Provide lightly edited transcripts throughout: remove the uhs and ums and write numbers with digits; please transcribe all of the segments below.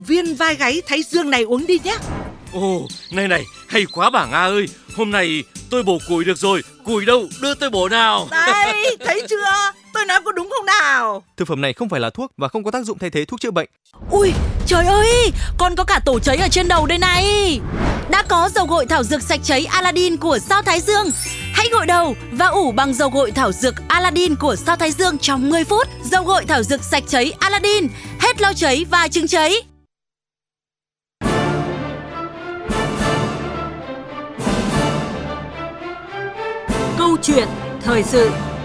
viên vai gáy thái dương này uống đi nhé. Ồ, này, hay quá bà Nga ơi. Hôm nay tôi bổ củi được rồi. Củi đâu, đưa tôi bổ nào. Đây, thấy chưa? Tôi nói có đúng không nào? Thực phẩm này không phải là thuốc và không có tác dụng thay thế thuốc chữa bệnh. Ui, trời ơi, con có cả tổ cháy ở trên đầu đây này. Đã có dầu gội thảo dược sạch cháy Aladdin của Sao Thái Dương. Hãy gội đầu và ủ bằng dầu gội thảo dược Aladdin của Sao Thái Dương trong 10 phút. Dầu gội thảo dược sạch cháy Aladdin, hết lo cháy và chứng cháy. Câu chuyện thời sự.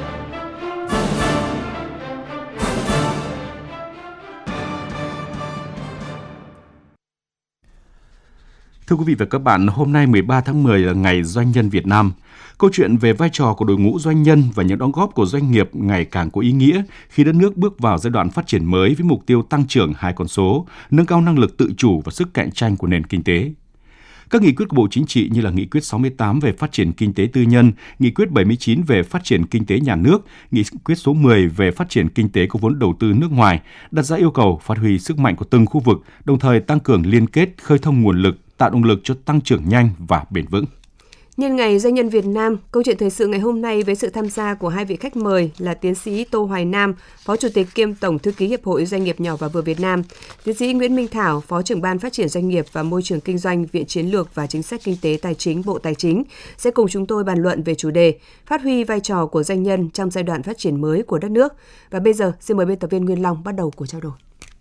Thưa quý vị và các bạn, hôm nay 13 tháng 10 là ngày Doanh nhân Việt Nam. Câu chuyện về vai trò của đội ngũ doanh nhân và những đóng góp của doanh nghiệp ngày càng có ý nghĩa khi đất nước bước vào giai đoạn phát triển mới với mục tiêu tăng trưởng 2 con số, nâng cao năng lực tự chủ và sức cạnh tranh của nền kinh tế. Các nghị quyết của Bộ Chính trị như là Nghị quyết 68 về phát triển kinh tế tư nhân, Nghị quyết 79 về phát triển kinh tế nhà nước, Nghị quyết số 10 về phát triển kinh tế có vốn đầu tư nước ngoài, đặt ra yêu cầu phát huy sức mạnh của từng khu vực, đồng thời tăng cường liên kết, khơi thông nguồn lực, tạo động lực cho tăng trưởng nhanh và bền vững. Nhân ngày Doanh nhân Việt Nam, câu chuyện thời sự ngày hôm nay với sự tham gia của hai vị khách mời là tiến sĩ Tô Hoài Nam, Phó Chủ tịch kiêm Tổng Thư ký Hiệp hội Doanh nghiệp nhỏ và vừa Việt Nam, tiến sĩ Nguyễn Minh Thảo, Phó trưởng Ban Phát triển Doanh nghiệp và Môi trường Kinh doanh, Viện Chiến lược và Chính sách Kinh tế Tài chính, Bộ Tài chính sẽ cùng chúng tôi bàn luận về chủ đề phát huy vai trò của doanh nhân trong giai đoạn phát triển mới của đất nước. Và bây giờ, xin mời biên tập viên Nguyên Long bắt đầu cuộc trao đổi.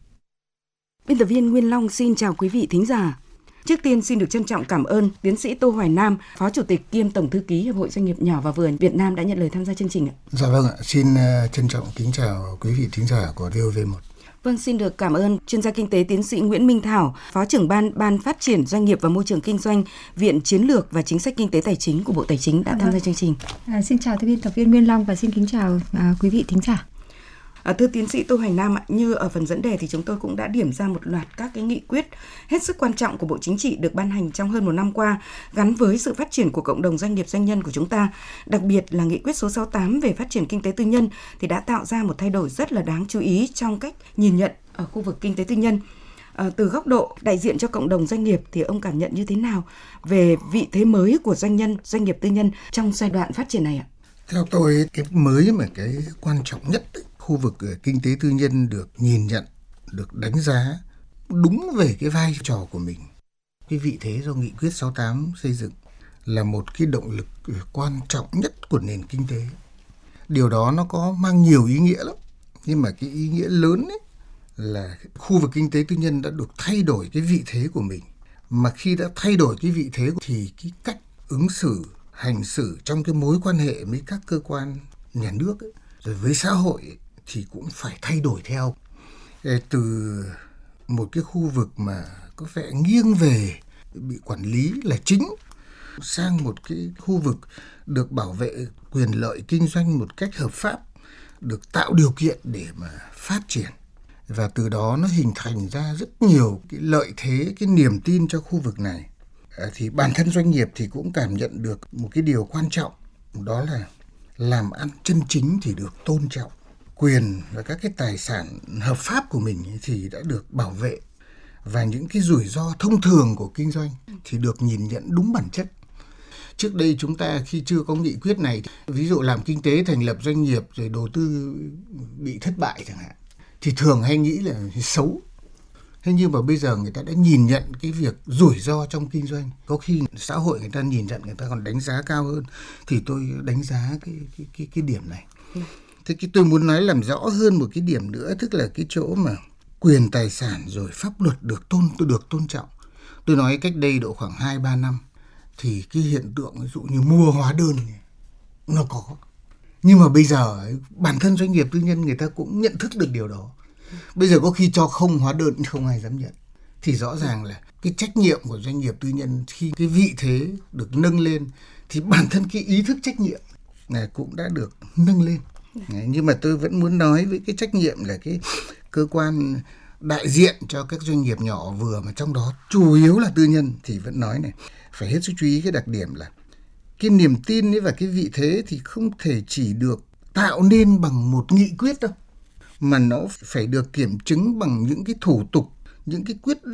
Biên tập viên Nguyên Long xin chào quý vị thính giả. Trước tiên xin được trân trọng cảm ơn tiến sĩ Tô Hoài Nam, Phó Chủ tịch kiêm Tổng Thư ký Hiệp hội Doanh nghiệp nhỏ và vừa Việt Nam đã nhận lời tham gia chương trình ạ. Dạ vâng ạ, xin trân trọng kính chào quý vị thính giả của VOV1. Vâng, xin được cảm ơn chuyên gia kinh tế tiến sĩ Nguyễn Minh Thảo, Phó trưởng Ban Phát triển Doanh nghiệp và Môi trường Kinh doanh, Viện Chiến lược và Chính sách Kinh tế Tài chính của Bộ Tài chính đã tham gia chương trình. Xin chào biên tập viên Nguyên Long và xin kính chào quý vị thính giả. Thưa tiến sĩ Tô Hoài Nam, như ở phần dẫn đề thì chúng tôi cũng đã điểm ra một loạt các cái nghị quyết hết sức quan trọng của Bộ Chính trị được ban hành trong hơn một năm qua gắn với sự phát triển của cộng đồng doanh nghiệp doanh nhân của chúng ta. Đặc biệt là nghị quyết số 68 về phát triển kinh tế tư nhân thì đã tạo ra một thay đổi rất là đáng chú ý trong cách nhìn nhận ở khu vực kinh tế tư nhân. Từ góc độ đại diện cho cộng đồng doanh nghiệp thì ông cảm nhận như thế nào về vị thế mới của doanh nghiệp tư nhân trong giai đoạn phát triển này ạ? Theo tôi, cái mới mà cái quan trọng nhất khu vực kinh tế tư nhân được nhìn nhận, được đánh giá đúng về cái vai trò của mình. Cái vị thế do Nghị quyết 68 xây dựng là một cái động lực quan trọng nhất của nền kinh tế. Điều đó nó có mang nhiều ý nghĩa lắm. Nhưng mà cái ý nghĩa lớn ấy là khu vực kinh tế tư nhân đã được thay đổi cái vị thế của mình. Mà khi đã thay đổi cái vị thế thì cái cách ứng xử, hành xử trong cái mối quan hệ với các cơ quan nhà nước ấy, rồi với xã hội ấy, thì cũng phải thay đổi theo. Từ một cái khu vực mà có vẻ nghiêng về bị quản lý là chính sang một cái khu vực được bảo vệ quyền lợi kinh doanh một cách hợp pháp, được tạo điều kiện để mà phát triển. Và từ đó nó hình thành ra rất nhiều cái lợi thế, cái niềm tin cho khu vực này. Thì bản thân doanh nghiệp thì cũng cảm nhận được một cái điều quan trọng, đó là làm ăn chân chính thì được tôn trọng. Quyền và các cái tài sản hợp pháp của mình thì đã được bảo vệ. Và những cái rủi ro thông thường của kinh doanh thì được nhìn nhận đúng bản chất. Trước đây chúng ta khi chưa có nghị quyết này, ví dụ làm kinh tế thành lập doanh nghiệp rồi đầu tư bị thất bại chẳng hạn, thì thường hay nghĩ là xấu. Thế nhưng mà bây giờ người ta đã nhìn nhận cái việc rủi ro trong kinh doanh. Có khi xã hội người ta nhìn nhận, người ta còn đánh giá cao hơn. Thì tôi đánh giá cái điểm này. Thế tôi muốn nói làm rõ hơn một cái điểm nữa, tức là cái chỗ mà quyền tài sản rồi pháp luật được tôn trọng. Tôi nói cách đây độ khoảng 2-3 năm thì cái hiện tượng ví dụ như mua hóa đơn nó có. Nhưng mà bây giờ bản thân doanh nghiệp tư nhân người ta cũng nhận thức được điều đó. Bây giờ có khi cho không hóa đơn không ai dám nhận. Thì rõ ràng là cái trách nhiệm của doanh nghiệp tư nhân khi cái vị thế được nâng lên thì bản thân cái ý thức trách nhiệm này cũng đã được nâng lên. Nhưng mà tôi vẫn muốn nói với cái trách nhiệm là cái cơ quan đại diện cho các doanh nghiệp nhỏ vừa mà trong đó chủ yếu là tư nhân thì vẫn nói này, phải hết sức chú ý cái đặc điểm là cái niềm tin ấy và cái vị thế thì không thể chỉ được tạo nên bằng một nghị quyết đâu, mà nó phải được kiểm chứng bằng những cái thủ tục những cái quyết